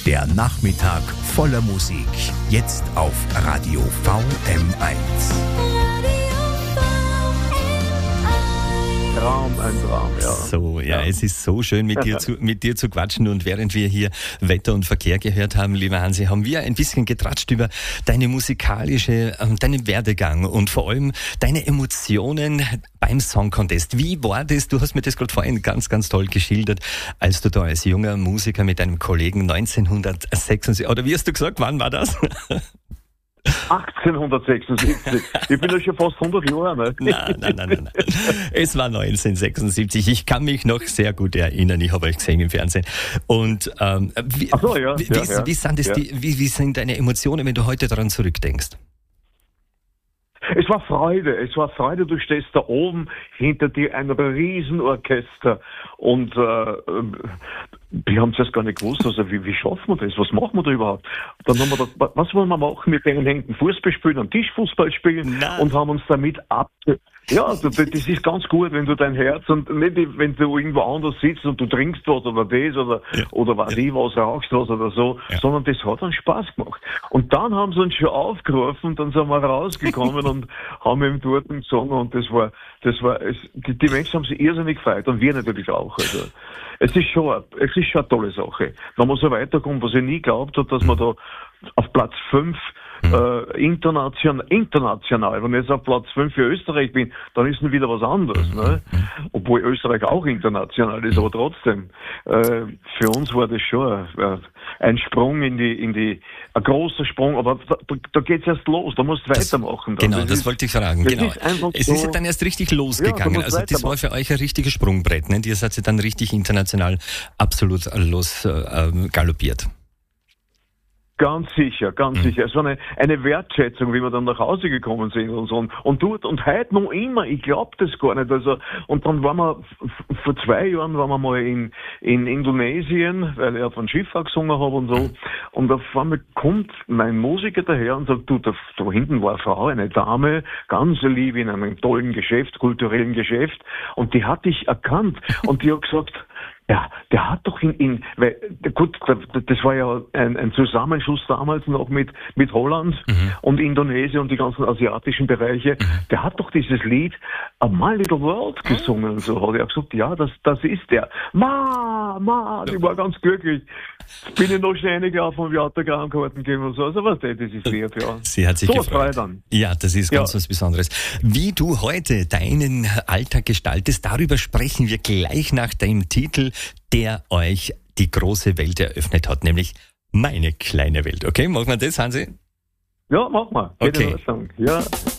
Der Nachmittag voller Musik. Jetzt auf Radio VM1. Ein Traum, ja. So, ja, es ist so schön, mit dir zu quatschen. Und während wir hier Wetter und Verkehr gehört haben, lieber Hansi, haben wir ein bisschen getratscht über deinen deinen Werdegang und vor allem deine Emotionen beim Song Contest. Wie war das? Du hast mir das gerade vorhin ganz, ganz toll geschildert, als du da als junger Musiker mit deinem Kollegen 1976, oder wie hast du gesagt, wann war das? 1876. Ich bin ja schon fast 100 Jahre, ne? Nein. Es war 1976. Ich kann mich noch sehr gut erinnern. Ich habe euch gesehen im Fernsehen. Und wie sind deine Emotionen, wenn du heute daran zurückdenkst? Es war Freude. Du stehst da oben hinter dir ein Riesenorchester und wir haben es erst gar nicht gewusst, also wie schaffen wir das? Was machen wir da überhaupt? Dann haben wir gedacht, was wollen wir machen mit denen Händen? Fußball spielen, einen Tischfußball spielen und haben uns damit Ja, das ist ganz gut, wenn du dein Herz und nicht, wenn du irgendwo anders sitzt und du trinkst was oder das oder was ich was, rauchst was oder so, sondern das hat dann Spaß gemacht. Und dann haben sie uns schon aufgerufen, dann sind wir rausgekommen und haben eben dort gesungen und die Menschen haben sich irrsinnig gefreut und wir natürlich auch. Also, es ist schon eine tolle Sache. Wenn man so weiterkommt, was ich nie geglaubt habe, dass man da auf Platz 5 international. Wenn ich jetzt auf Platz 5 für Österreich bin, dann ist es wieder was anderes. Ne? Obwohl Österreich auch international ist, aber trotzdem. Für uns war das schon ein Sprung ein großer Sprung, aber da geht's erst los, da musst du weitermachen. Genau, das wollte ich fragen. Genau. Es ist ja dann erst richtig losgegangen. Also das war für euch ein richtiges Sprungbrett. Ne? Ihr seid ja dann richtig international absolut galoppiert. Ganz sicher. Es war eine Wertschätzung, wie wir dann nach Hause gekommen sind und so. Und heute noch immer, ich glaube das gar nicht. Also, und dann waren wir, vor 2 Jahren waren wir mal in Indonesien, weil ich auf einem Schiff gesungen habe und so. Und auf einmal kommt mein Musiker daher und sagt, da hinten war eine Frau, eine Dame, ganz lieb in einem tollen Geschäft, kulturellen Geschäft. Und die hat dich erkannt. Und die hat gesagt, ja, der hat doch weil, gut, das war ja ein Zusammenschluss damals noch mit Holland und Indonesien und die ganzen asiatischen Bereiche. Der hat doch dieses Lied My Little World gesungen und so. Hat er gesagt, ja, das ist der. Ich war ganz glücklich. Bin ich noch schnell reingelaufen und wir Autogrammkarten gegeben und so. Also was das ist lieb, ja. Sie hat sich gefreut. Dann. Ja, das ist ganz was Besonderes. Wie du heute deinen Alltag gestaltest, darüber sprechen wir gleich nach dem Titel, der euch die große Welt eröffnet hat, nämlich Meine kleine Welt. Okay, machen wir das, Hansi? Ja, machen wir. Okay. Ja.